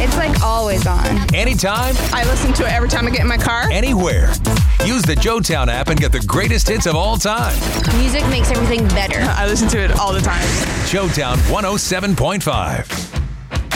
It's like always on. Anytime, I listen to it every time I get in my car. anywhere. Use the Joetown app and get the greatest hits of all time. Music makes everything better. I listen to it all the time. Joetown 107.5.